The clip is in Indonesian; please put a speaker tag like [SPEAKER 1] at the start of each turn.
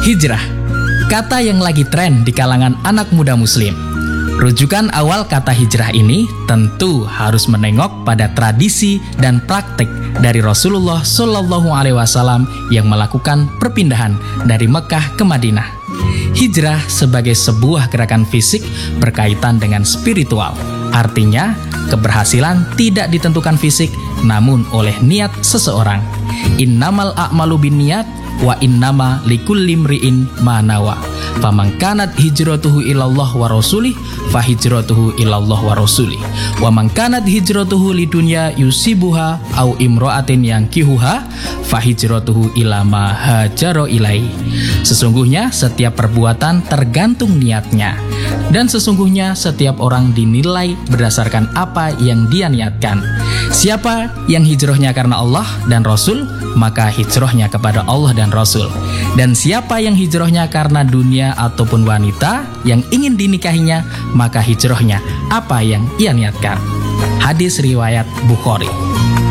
[SPEAKER 1] Hijrah, kata yang lagi tren di kalangan anak muda muslim. Rujukan awal kata hijrah ini tentu harus menengok pada tradisi dan praktik dari Rasulullah Shallallahu Alaihi Wasallam yang melakukan perpindahan dari Mekah ke Madinah. Hijrah sebagai sebuah gerakan fisik berkaitan dengan spiritual. Artinya, keberhasilan tidak ditentukan fisik, namun oleh niat seseorang. Innamal a'malu binniyat wa innama likulli imri'in ma nawa. Faman kanat hijratuhu ilallah wa rasulih fa hijratuhu ilallah wa rasulih. Wa man kanat hijratuhu lidunya yusibuha au imra'atin yankihuha fa hijratuhu ila ma hajara ilai. Sesungguhnya setiap perbuatan tergantung niatnya, dan sesungguhnya setiap orang dinilai berdasarkan apa yang dia niatkan. Siapa yang hijrahnya karena Allah dan Rasul, maka hijrahnya kepada Allah dan Rasul. Dan siapa yang hijrahnya karena dunia ataupun wanita yang ingin dinikahinya, maka hijrahnya apa yang ia niatkan. Hadis riwayat Bukhari.